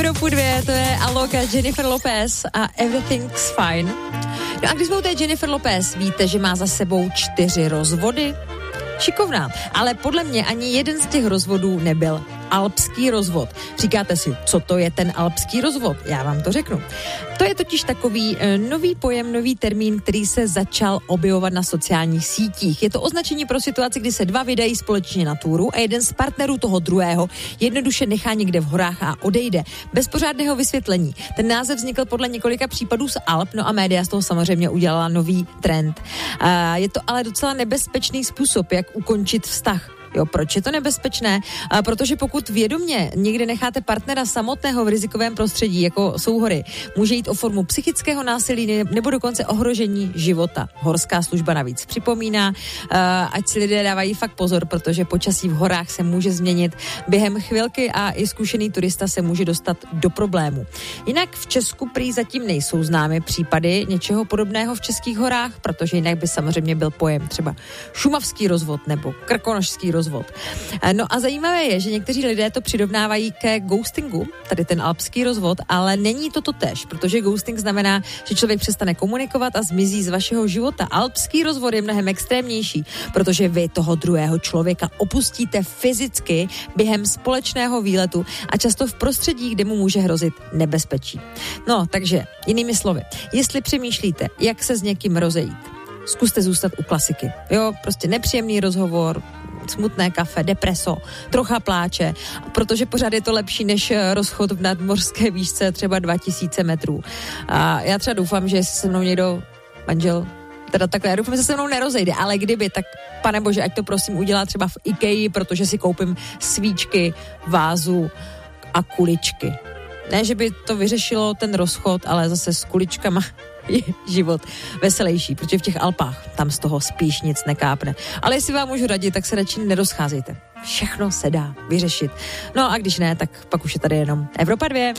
Evropu 2, to je Alok a Jennifer Lopez a Everything's Fine. No a když jsme u té Jennifer Lopez, víte, že má za sebou 4 rozvody? Šikovná, ale podle mě ani jeden z těch rozvodů nebyl alpský rozvod. Říkáte si, co to je ten alpský rozvod? Já vám to řeknu. To je totiž takový nový pojem, nový termín, který se začal objevovat na sociálních sítích. Je to označení pro situaci, kdy se 2 vydají společně na túru a jeden z partnerů toho druhého jednoduše nechá někde v horách a odejde. Bez pořádného vysvětlení. Ten název vznikl podle několika případů z Alp, no a média z toho samozřejmě udělala nový trend. Je to ale docela nebezpečný způsob, jak ukončit vztah. Jo, proč je to nebezpečné? Protože pokud vědomě někde necháte partnera samotného v rizikovém prostředí, jako jsou hory, může jít o formu psychického násilí nebo dokonce ohrožení života. Horská služba navíc připomíná, ať si lidé dávají fakt pozor, protože počasí v horách se může změnit během chvilky a i zkušený turista se může dostat do problému. Jinak v Česku prý zatím nejsou známy případy něčeho podobného v českých horách, protože jinak by samozřejmě byl pojem třeba šumavský rozvod nebo krkonošský rozvod. No a zajímavé je, že někteří lidé to přirovnávají ke ghostingu, tady ten alpský rozvod, ale není to totéž, protože ghosting znamená, že člověk přestane komunikovat a zmizí z vašeho života. Alpský rozvod je mnohem extrémnější, protože vy toho druhého člověka opustíte fyzicky během společného výletu a často v prostředí, kde mu může hrozit nebezpečí. No, takže jinými slovy, jestli přemýšlíte, jak se s někým rozejít, zkuste zůstat u klasiky. Jo, prostě nepříjemný rozhovor, smutné kafe, depreso, trocha pláče, protože pořád je to lepší než rozchod v nadmořské výšce třeba 2000 metrů. A já třeba doufám, že se mnou někdo manžel, teda takhle, já doufám, že se mnou nerozejde, ale kdyby, tak pane bože, ať to prosím udělá třeba v IKEA, protože si koupím svíčky, vázu a kuličky. Ne, že by to vyřešilo ten rozchod, ale zase s kuličkama je život veselější, protože v těch Alpách tam z toho spíš nic nekápne. Ale jestli vám můžu radit, tak se radši nerozcházejte. Všechno se dá vyřešit. No a když ne, tak pak už je tady jenom Evropa 2.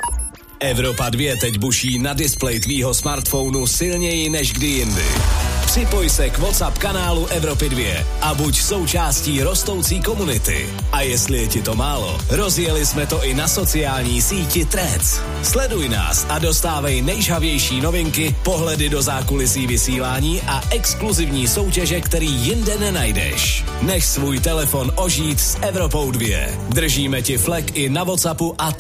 Evropa 2 teď buší na displeji tvýho smartphonu silněji než kdy jindy. Připoj se k WhatsApp kanálu Evropy 2 a buď součástí rostoucí komunity. A jestli je ti to málo, rozjeli jsme to i na sociální síti Threads. Sleduj nás a dostávej nejžhavější novinky, pohledy do zákulisí vysílání a exkluzivní soutěže, který jinde nenajdeš. Nech svůj telefon ožít s Evropou 2. Držíme ti flek i na WhatsAppu a